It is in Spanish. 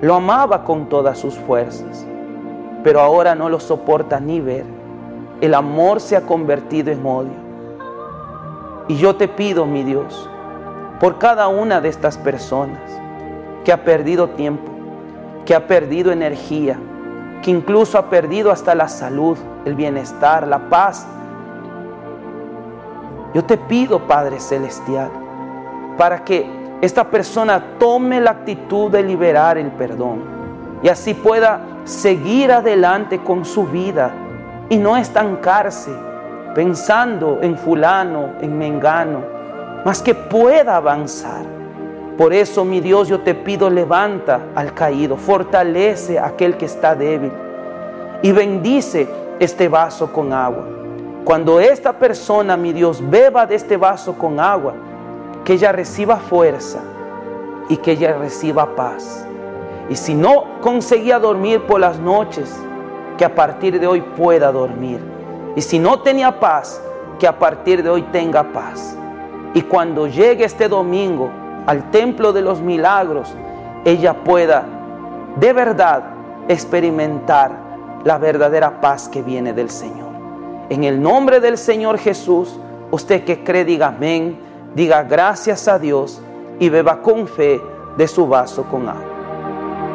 lo amaba con todas sus fuerzas, pero ahora no lo soporta ni ver. El amor se ha convertido en odio. Y yo te pido, mi Dios, por cada una de estas personas que ha perdido tiempo, que ha perdido energía, que incluso ha perdido hasta la salud, el bienestar, la paz. Yo te pido, Padre Celestial, para que esta persona tome la actitud de liberar el perdón y así pueda seguir adelante con su vida y no estancarse pensando en fulano, en mengano, mas que pueda avanzar. Por eso, mi Dios, yo te pido, levanta al caído, fortalece a aquel que está débil y bendice este vaso con agua. Cuando esta persona, mi Dios, beba de este vaso con agua, que ella reciba fuerza y que ella reciba paz. Y si no conseguía dormir por las noches, que a partir de hoy pueda dormir. Y si no tenía paz, que a partir de hoy tenga paz. Y cuando llegue este domingo al templo de los milagros, ella pueda de verdad experimentar la verdadera paz que viene del Señor. En el nombre del Señor Jesús, usted que cree, diga amén, diga gracias a Dios y beba con fe de su vaso con agua.